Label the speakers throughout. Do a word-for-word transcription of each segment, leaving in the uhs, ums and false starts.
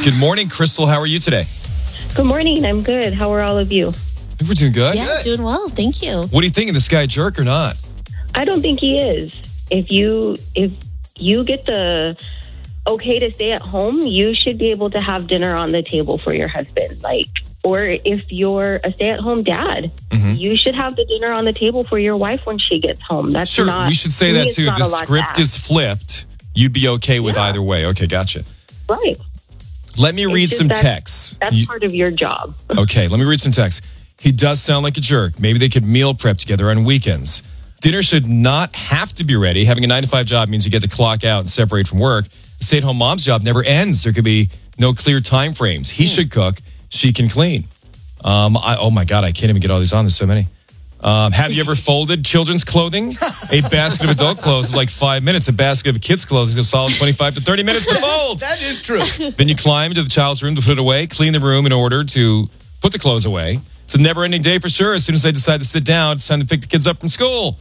Speaker 1: Good morning, Crystal. How are you today?
Speaker 2: Good morning. I'm good. How are all of you?
Speaker 1: I think we're doing good.
Speaker 3: Yeah,
Speaker 1: Good.
Speaker 3: doing well. Thank you.
Speaker 1: What do you think of this guy, jerk or not?
Speaker 2: I don't think he is. If you if you get the okay to stay at home, you should be able to have dinner on the table for your husband. Like, or if you're a stay-at-home dad, mm-hmm. you should have the dinner on the table for your wife when she gets home. That's
Speaker 1: sure.
Speaker 2: not.
Speaker 1: We should say that too. If the script is flipped, you'd be okay with yeah. either way. Okay, gotcha.
Speaker 2: Right.
Speaker 1: Let me
Speaker 2: it's
Speaker 1: read some
Speaker 2: that,
Speaker 1: texts.
Speaker 2: That's
Speaker 1: you,
Speaker 2: part of your job.
Speaker 1: Okay, let me read some texts. He does sound like a jerk. Maybe they could meal prep together on weekends. Dinner should not have to be ready. Having a nine to five job means you get to clock out and separate from work. A stay-at-home mom's job never ends. There could be no clear time frames. He should cook. She can clean. Um, I, oh, my God. I can't even get all these on. There's so many. Um, have you ever folded children's clothing? A basket of adult clothes is like five minutes. A basket of kids' clothes is a solid twenty-five to thirty minutes to fold.
Speaker 4: That is true.
Speaker 1: Then you climb into the child's room to put it away, clean the room in order to put the clothes away. It's a never-ending day for sure. As soon as I decide to sit down, it's time to pick the kids up from school.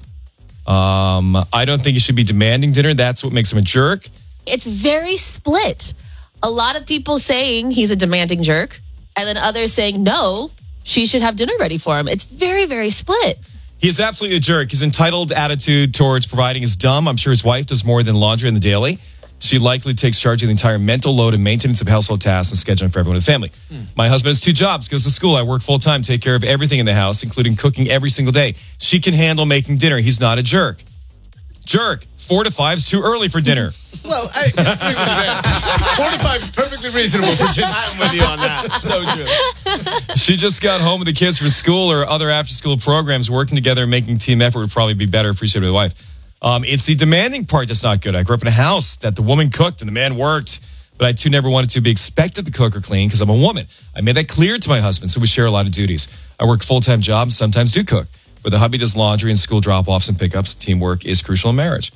Speaker 1: Um, I don't think you should be demanding dinner. That's what makes him a jerk.
Speaker 3: It's very split. A lot of people saying he's a demanding jerk, and then others saying, no, she should have dinner ready for him. It's very, very split.
Speaker 1: He is absolutely a jerk. His entitled attitude towards providing is dumb. I'm sure his wife does more than laundry in the daily. She likely takes charge of the entire mental load and maintenance of household tasks and scheduling for everyone in the family. Hmm. My husband has two jobs, goes to school. I work full time, take care of everything in the house, including cooking every single day. She can handle making dinner. He's not a jerk. Jerk. Four to five is too early for dinner.
Speaker 4: Well, I, four to five is perfectly reasonable for dinner. I'm with you on that. So true.
Speaker 1: She just got home with the kids from school or other after-school programs. Working together and making team effort would probably be better appreciated by the wife. Um, it's the demanding part that's not good. I grew up in a house that the woman cooked and the man worked, but I too never wanted to be expected to cook or clean because I'm a woman. I made that clear to my husband, so we share a lot of duties. I work full-time jobs, sometimes do cook, but the hubby does laundry and school drop-offs and pickups. Teamwork is crucial in marriage.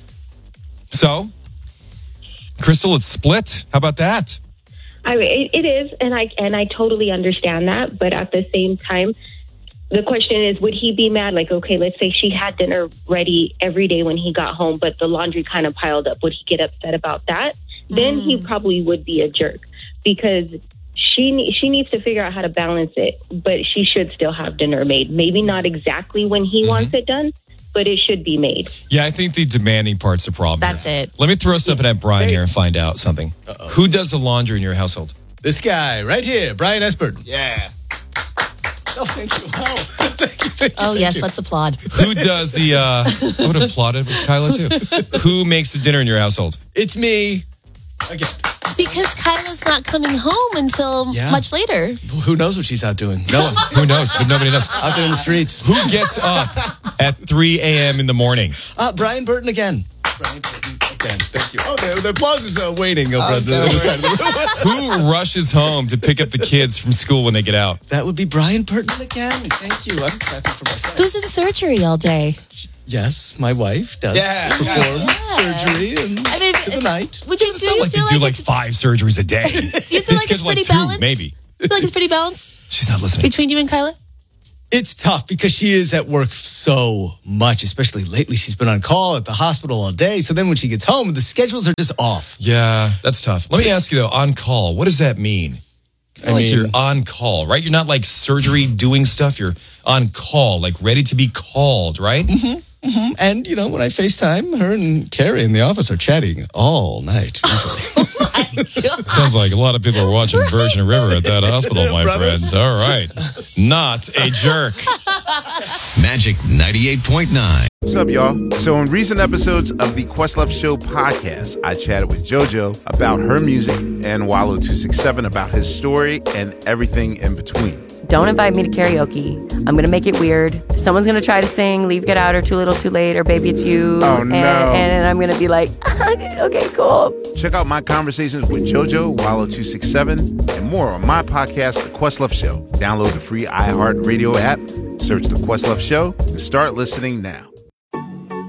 Speaker 1: So, Crystal, it's split. How about that?
Speaker 2: I mean, it, it is, and I and I totally understand that. But at the same time, the question is, would he be mad? Like, okay, let's say she had dinner ready every day when he got home, but the laundry kind of piled up. Would he get upset about that? Mm. Then he probably would be a jerk because she she needs to figure out how to balance it. But she should still have dinner made. Maybe not exactly when he mm-hmm. wants it done, but it should be made.
Speaker 1: Yeah, I think the demanding part's the problem.
Speaker 3: That's
Speaker 1: here.
Speaker 3: it.
Speaker 1: Let me throw something at Brian here and find out something. Uh-oh. Who does the laundry in your household?
Speaker 4: This guy right here, Brian Esbert.
Speaker 5: Yeah.
Speaker 4: Oh, thank you. Oh, thank you, thank you,
Speaker 3: oh
Speaker 4: thank
Speaker 3: yes,
Speaker 4: you.
Speaker 3: let's applaud.
Speaker 1: Who does the, uh, I would have applauded, was Kyla too. Who makes the dinner in your household?
Speaker 4: It's me. Again.
Speaker 3: Because Kyla's not coming home until yeah. much later.
Speaker 4: Who knows what she's out doing? No one.
Speaker 1: Who knows? But nobody knows.
Speaker 4: Out there in the streets.
Speaker 1: Who gets up at three a.m. in the morning?
Speaker 4: Uh, Brian Burton again. Brian Burton again. Thank you. Oh, the, the applause is uh, waiting over uh, on the other side of the room.
Speaker 1: Who rushes home to pick up the kids from school when they get out?
Speaker 4: That would be Brian Burton again. Thank you. I'm clapping for myself.
Speaker 3: Who's in surgery all day?
Speaker 4: Yes, my wife does
Speaker 5: yeah.
Speaker 4: perform
Speaker 3: yeah.
Speaker 4: surgery and
Speaker 3: I mean,
Speaker 4: to the night.
Speaker 3: Would you
Speaker 1: it's
Speaker 3: do
Speaker 1: not
Speaker 3: you
Speaker 1: like they
Speaker 3: feel
Speaker 1: do
Speaker 3: like,
Speaker 1: like five surgeries a day.
Speaker 3: Do you feel
Speaker 1: They
Speaker 3: like it's
Speaker 1: schedule
Speaker 3: pretty
Speaker 1: like two,
Speaker 3: balanced?
Speaker 1: maybe.
Speaker 3: You feel like it's pretty balanced?
Speaker 1: She's not listening.
Speaker 3: Between you and Kyla?
Speaker 4: It's tough because she is at work so much, especially lately. She's been on call at the hospital all day. So then when she gets home, the schedules are just off.
Speaker 1: Yeah, that's tough. Let me ask you, though, on call, what does that mean? I like mean, you're on call, right? You're not like surgery doing stuff. You're on call, like ready to be called, right?
Speaker 4: Mm-hmm. Mm-hmm. And, you know, when I FaceTime, her and Carrie in the office are chatting all night.
Speaker 3: Oh, my God.
Speaker 1: Sounds like a lot of people are watching Virgin River at that hospital, my friends. All right. Not a jerk.
Speaker 6: Magic ninety-eight point nine.
Speaker 5: What's up, y'all? So in recent episodes of the Questlove Show podcast, I chatted with JoJo about her music and Wallow two sixty-seven about his story and everything in between.
Speaker 7: Don't invite me to karaoke. I'm going to make it weird. Someone's going to try to sing Leave, Get Out, or Too Little, Too Late, or Baby It's You.
Speaker 5: Oh, no.
Speaker 7: And, and I'm going to be like, okay, cool.
Speaker 5: Check out my conversations with JoJo, Wallow two sixty-seven, and more on my podcast, The Questlove Show. Download the free iHeartRadio app, search The Questlove Show, and start listening now.